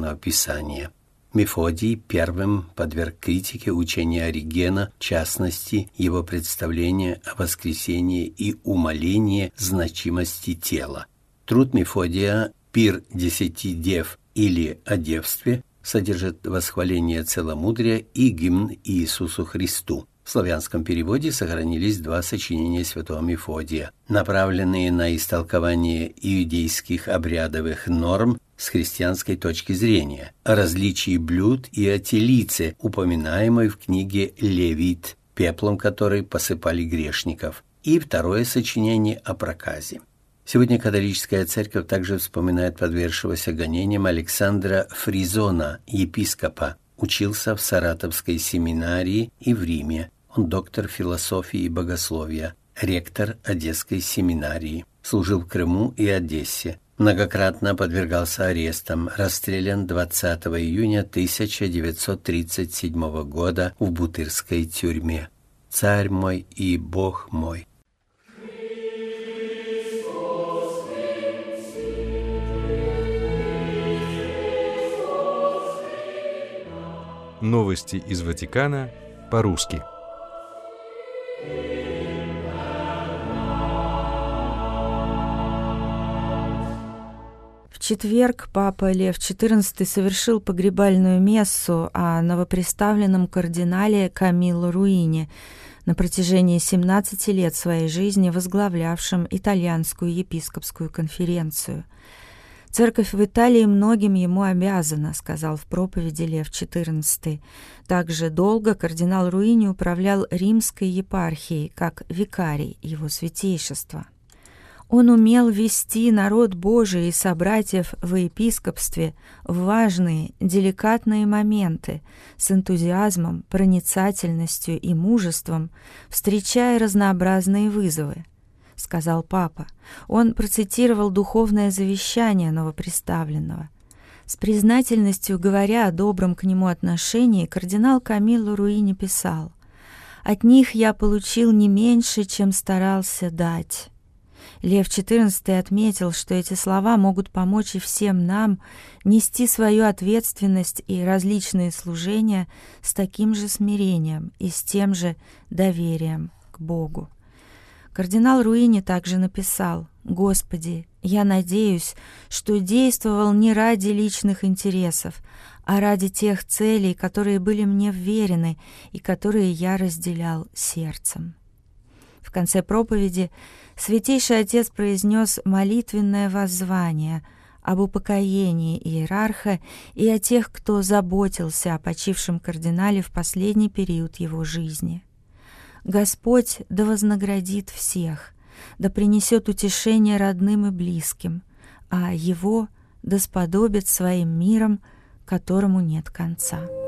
Священного Писания. Мефодий первым подверг критике учение Оригена, в частности, его представление о воскресении и умалении значимости тела. Труд Мефодия «Пир 10 дев» или «О девстве» содержит восхваление целомудрия и гимн Иисусу Христу. В славянском переводе сохранились 2 сочинения святого Мефодия, направленные на истолкование иудейских обрядовых норм с христианской точки зрения, о различии блюд и о телице, упоминаемой в книге «Левит», пеплом которой посыпали грешников, и 2 сочинение о проказе. Сегодня католическая церковь также вспоминает подвергшегося гонениям Александра Фризона, епископа. Учился в Саратовской семинарии и в Риме. Он доктор философии и богословия, ректор Одесской семинарии. Служил в Крыму и Одессе. Многократно подвергался арестам. Расстрелян 20 июня 1937 года в Бутырской тюрьме. «Царь мой и Бог мой». Новости из Ватикана по-русски. В четверг Папа Лев XIV совершил погребальную мессу о новоприставленном кардинале Камилло Руини, на протяжении 17 лет своей жизни возглавлявшем Итальянскую епископскую конференцию. «Церковь в Италии многим ему обязана», — сказал в проповеди Лев XIV. Также долго кардинал Руини управлял римской епархией, как викарий его святейшества. Он умел вести народ Божий и собратьев в епископстве в важные, деликатные моменты с энтузиазмом, проницательностью и мужеством, встречая разнообразные вызовы, — сказал Папа. Он процитировал духовное завещание новоприставленного. С признательностью говоря о добром к нему отношении, кардинал Камилло Руини писал: «От них я получил не меньше, чем старался дать». Лев XIV отметил, что эти слова могут помочь и всем нам нести свою ответственность и различные служения с таким же смирением и с тем же доверием к Богу. Кардинал Руини также написал: «Господи, я надеюсь, что действовал не ради личных интересов, а ради тех целей, которые были мне вверены и которые я разделял сердцем». В конце проповеди Святейший Отец произнес молитвенное воззвание об упокоении иерарха и о тех, кто заботился о почившем кардинале в последний период его жизни. Господь да вознаградит всех, да принесет утешение родным и близким, а Его да сподобит своим миром, которому нет конца.